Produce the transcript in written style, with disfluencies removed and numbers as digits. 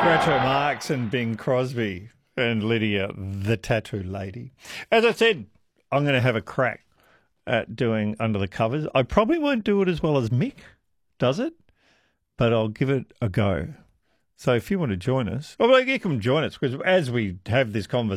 Groucho Marx and Bing Crosby and Lydia, the tattoo lady. As I said, I'm going to have a crack at doing Under the Covers. I probably won't do it as well as Mick does it, but I'll give it a go. So if you want to join us, well, you can join us because as we have this conversation,